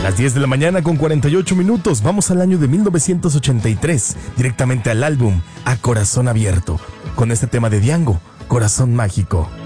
Las 10 de la mañana con 48 minutos, vamos al año de 1983, directamente al álbum A Corazón Abierto, con este tema de Diango, Corazón Mágico.